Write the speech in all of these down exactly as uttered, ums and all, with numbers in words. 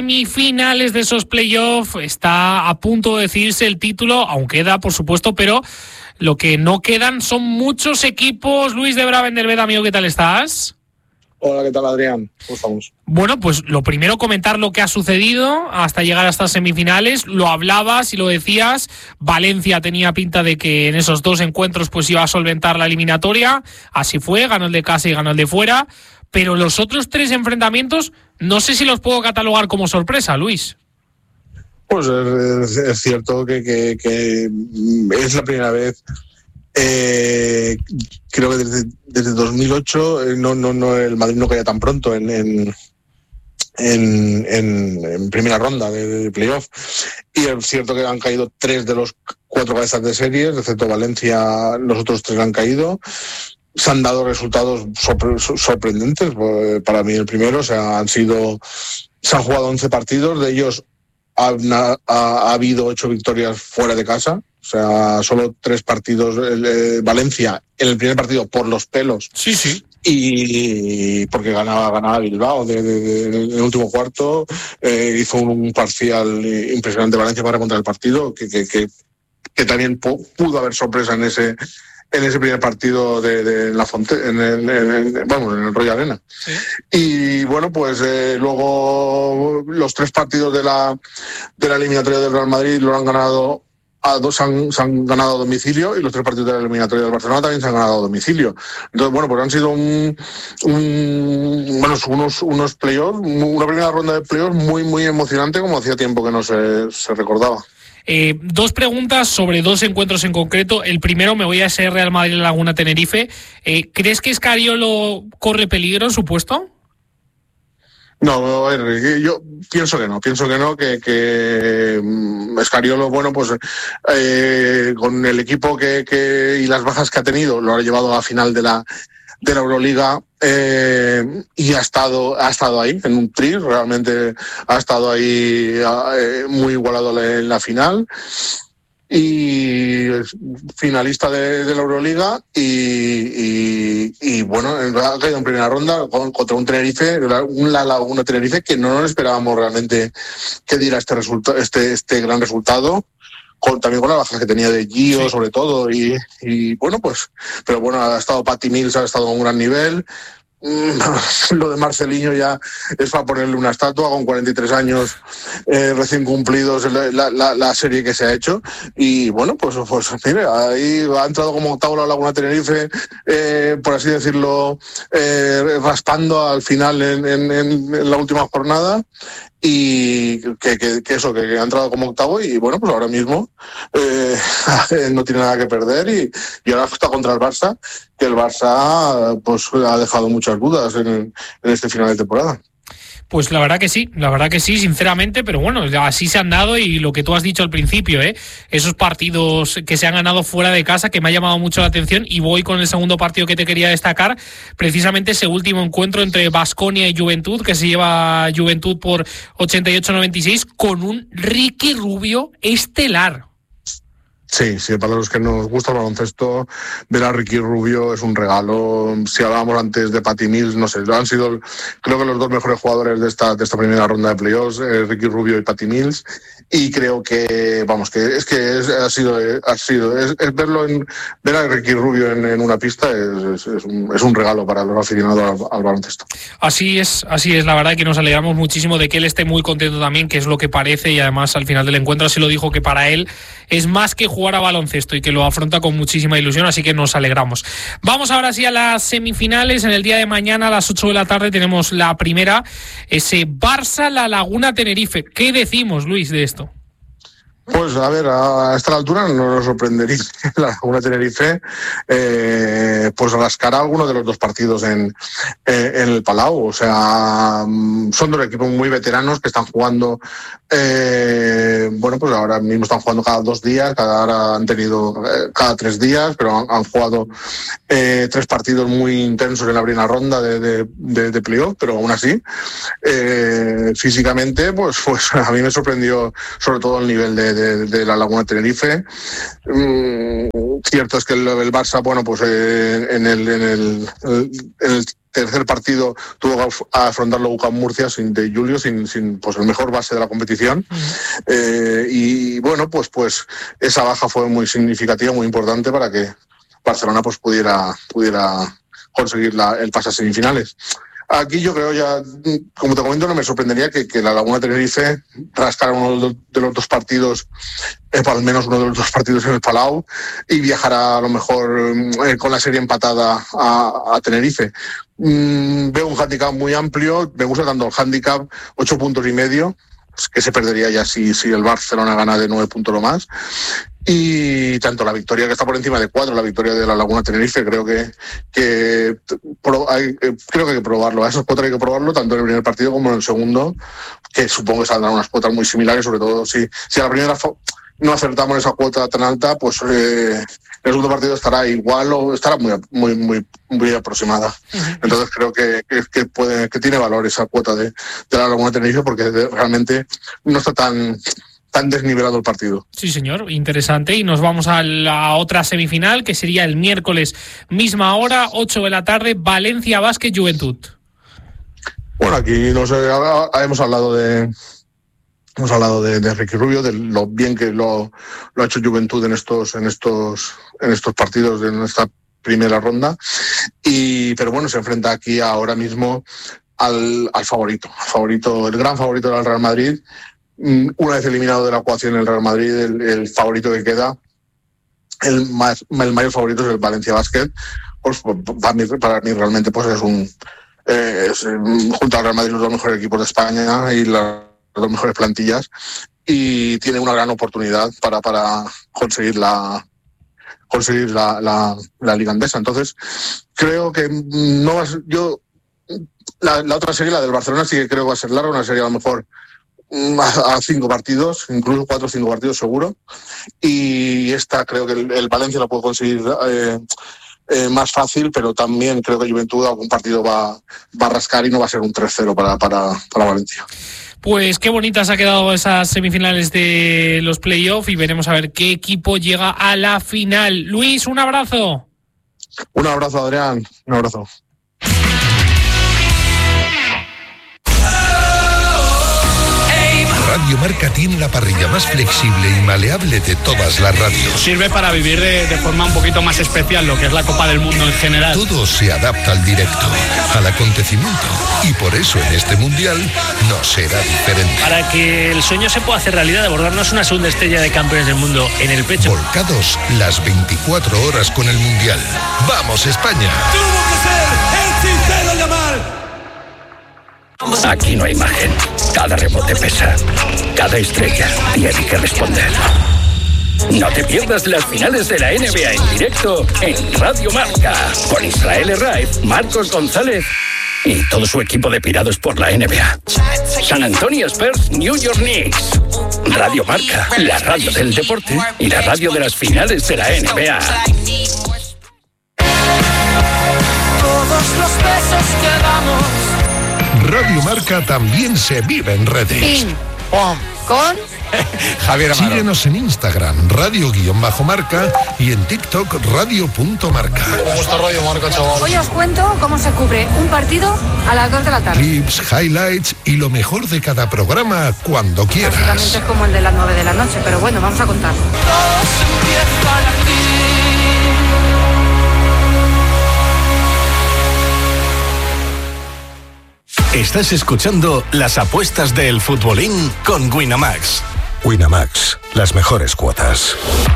Semifinales de esos playoffs, está a punto de decidirse el título, aún queda, por supuesto, pero lo que no quedan son muchos equipos. Luis de Braven del Beda, amigo, ¿qué tal estás? Hola, ¿qué tal, Adrián? ¿Cómo estamos? Bueno, pues lo primero, comentar lo que ha sucedido hasta llegar a estas semifinales. Lo hablabas y lo decías, Valencia tenía pinta de que en esos dos encuentros pues iba a solventar la eliminatoria, así fue, ganó el de casa y ganó el de fuera, pero los otros tres enfrentamientos no sé si los puedo catalogar como sorpresa, Luis. Pues es, es cierto que, que, que es la primera vez, eh, creo que desde, desde dos mil ocho no, no, no, el Madrid no caía tan pronto en, en, en, en, en primera ronda de, de playoff, y es cierto que han caído tres de los cuatro cabezas de series, excepto Valencia, los otros tres han caído. Se han dado resultados sorpre- sorprendentes. Para mí el primero, o sea, han sido, se han jugado once partidos, de ellos ha, ha, ha habido ocho victorias fuera de casa, o sea, solo tres partidos, eh, Valencia en el primer partido por los pelos. Sí, sí. Y porque ganaba, ganaba Bilbao de, de, de, en el último cuarto, eh, hizo un parcial impresionante Valencia para remontar el partido, que, que, que, que también pudo haber sorpresa en ese en ese primer partido de, de la Fonte, en el, en el, vamos, en el Royal Arena. Sí. Y bueno, pues eh, luego los tres partidos de la de la eliminatoria del Real Madrid lo han ganado a dos, han, se han ganado a domicilio, y los tres partidos de la eliminatoria del Barcelona también se han ganado a domicilio. Entonces, bueno, pues han sido un, un bueno, unos, unos playoffs, una primera ronda de playoffs muy, muy emocionante, como hacía tiempo que no se, se recordaba. Eh, dos preguntas sobre dos encuentros en concreto. El primero, me voy a ese Real Madrid Laguna Tenerife. Eh, ¿Crees que Scariolo corre peligro en su puesto? No, a ver, yo pienso que no, pienso que no, que, que Scariolo, bueno, pues eh, con el equipo que, que y las bajas que ha tenido, lo ha llevado a la final de la de la Euroliga, eh, y ha estado ha estado ahí en un tri, realmente ha estado ahí eh, muy igualado en la final, y finalista de, de la Euroliga, y, y, y bueno, ha caído en primera ronda contra un Tenerife, un La Laguna Tenerife, que no nos esperábamos realmente que diera este resultado, este, este gran resultado. Con, también con la baja que tenía de Gio, sí, sobre todo, y, y bueno, pues, pero bueno, ha estado Patty Mills, ha estado a un gran nivel. Lo de Marcelinho ya es para ponerle una estatua, con cuarenta y tres años eh, recién cumplidos, la, la, la serie que se ha hecho. Y bueno, pues, pues mire, ahí ha entrado como octavo la Laguna Tenerife, eh, por así decirlo, eh, raspando al final en, en, en la última jornada. Y que, que, que eso, que, que ha entrado como octavo, y bueno, pues ahora mismo eh, no tiene nada que perder, y, y ahora está contra el Barça, que el Barça pues ha dejado muchas dudas en, en este final de temporada. Pues la verdad que sí, la verdad que sí, sinceramente, pero bueno, así se han dado, y lo que tú has dicho al principio, ¿eh? Esos partidos que se han ganado fuera de casa, que me ha llamado mucho la atención, y voy con el segundo partido que te quería destacar, precisamente ese último encuentro entre Baskonia y Juventud, que se lleva Juventud por ochenta y ocho a noventa y seis, con un Ricky Rubio estelar. Sí, sí, para los que nos gusta el baloncesto, ver a Ricky Rubio es un regalo. Si hablábamos antes de Patty Mills, no sé, han sido, creo que los dos mejores jugadores de esta de esta primera ronda de playoffs, eh, Ricky Rubio y Patty Mills, y creo que, vamos, que es que es, ha sido, ha sido, es, es verlo en, ver a Ricky Rubio en, en una pista es, es, es, un, es un regalo para los aficionados al, al baloncesto. Así es, así es, la verdad que nos alegramos muchísimo de que él esté muy contento también, que es lo que parece, y además al final del encuentro así lo dijo, que para él es más que jugar a baloncesto y que lo afronta con muchísima ilusión, así que nos alegramos. Vamos ahora sí a las semifinales. En el día de mañana a las ocho de la tarde tenemos la primera, ese Barça La Laguna Tenerife. ¿Qué decimos, Luis, de esto? Pues a ver, a esta altura no nos sorprendería la Laguna Tenerife eh, pues rascará alguno de los dos partidos en, eh, en el Palau. O sea, son dos equipos muy veteranos que están jugando, eh, bueno, pues ahora mismo están jugando cada dos días, cada hora han tenido eh, cada tres días, pero han, han jugado eh, tres partidos muy intensos en la primera ronda de, de, de, de playoff, pero aún así, eh, físicamente, pues, pues a mí me sorprendió sobre todo el nivel de De, de la Laguna Tenerife. Mm, cierto es que el, el Barça, bueno, pues eh, en, el, en, el, en el tercer partido tuvo que afrontarlo U C A M Murcia sin de Julio, sin, sin pues el mejor base de la competición. Mm. Eh, y bueno, pues, pues esa baja fue muy significativa, muy importante para que Barcelona pues pudiera, pudiera conseguir la, el pase a semifinales. Aquí yo creo ya, como te comento, no me sorprendería que, que la Laguna Tenerife rascara uno de los dos partidos, eh, al menos uno de los dos partidos en el Palau, y viajara a lo mejor eh, con la serie empatada a, a Tenerife. Mm, veo un handicap muy amplio, me gusta tanto el handicap, ocho puntos y medio, que se perdería ya si, si el Barcelona gana de nueve puntos o más. Y tanto la victoria, que está por encima de cuatro, la victoria de la Laguna Tenerife, creo que, que pro, hay, creo que hay que probarlo. A esos cuatro hay que probarlo, tanto en el primer partido como en el segundo, que supongo que saldrán unas cuotas muy similares, sobre todo si, si a la primera no acertamos esa cuota tan alta, pues eh, el segundo partido estará igual o estará muy muy muy, muy aproximada. Uh-huh. Entonces creo que, que, que, puede, que tiene valor esa cuota de, de la Laguna Tenerife, porque realmente no está tan... tan desnivelado el partido. Sí, señor, interesante. Y nos vamos a la otra semifinal, que sería el miércoles, misma hora, ocho de la tarde, Valencia Basket Juventud. Bueno, aquí no sé, hemos hablado de hemos hablado de, de Ricky Rubio, de lo bien que lo, lo ha hecho Juventud en estos, en estos, en estos partidos, en esta primera ronda. Y pero bueno, se enfrenta aquí ahora mismo al, al favorito, al favorito, el gran favorito del Real Madrid. Una vez eliminado de la ecuación el Real Madrid, el, el favorito que queda, el, más, el mayor favorito es el Valencia Basket. Pues, para, mí, para mí realmente pues es un eh, es, junto al Real Madrid, los dos mejores equipos de España y la, las dos mejores plantillas, y tiene una gran oportunidad para, para conseguir la conseguir la, la, la Liga Andesa. Entonces creo que no va a ser, yo la, la otra serie, la del Barcelona, sí que creo que va a ser larga, una serie a lo mejor a cinco partidos, incluso cuatro o cinco partidos seguro, y esta creo que el, el Valencia lo puede conseguir eh, eh, más fácil, pero también creo que Juventud algún partido va, va a rascar y no va a ser un tres cero para, para, para Valencia. Pues qué bonitas ha quedado esas semifinales de los playoffs, y veremos a ver qué equipo llega a la final. Luis, un abrazo. Un abrazo, Adrián, un abrazo. Radio Marca tiene la parrilla más flexible y maleable de todas las radios. Sirve para vivir de, de forma un poquito más especial lo que es la Copa del Mundo en general. Todo se adapta al directo, al acontecimiento, y por eso en este Mundial no será diferente. Para que el sueño se pueda hacer realidad de bordarnos una segunda estrella de campeones del mundo en el pecho. Volcados las veinticuatro horas con el Mundial. ¡Vamos, España! ¡Tuvo que ser el sincero Yamal! Aquí no hay margen. Cada rebote pesa. Cada estrella tiene que responder. No te pierdas las finales de la N B A en directo en Radio Marca. Con Israel Herraiz, Marcos González y todo su equipo de pirados por la N B A. San Antonio Spurs, New York Knicks. Radio Marca, la radio del deporte y la radio de las finales de la N B A. Todos los besos que damos. Radio Marca también se vive en redes. Ping, pom, con Javier Amaro. Síguenos en Instagram, radio-marca, y en TikTok, radio.marca. ¿Cómo está Radio Marca, chaval? Hoy os cuento cómo se cubre un partido a las dos de la tarde. Clips, highlights y lo mejor de cada programa cuando quieras. Básicamente es como el de las nueve de la noche, pero bueno, vamos a contar. Todos empiezan aquí. Estás escuchando las apuestas del futbolín con Winamax. Winamax, las mejores cuotas.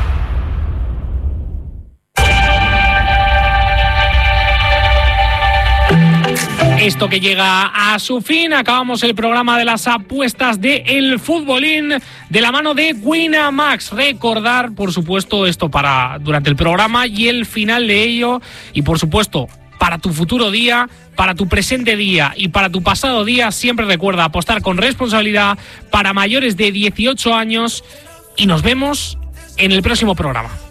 Esto que llega a su fin, acabamos el programa de las apuestas de El Futbolín de la mano de Winamax. Recordar, por supuesto, esto para durante el programa y el final de ello, y por supuesto, para tu futuro día, para tu presente día y para tu pasado día, siempre recuerda apostar con responsabilidad para mayores de dieciocho años, y nos vemos en el próximo programa.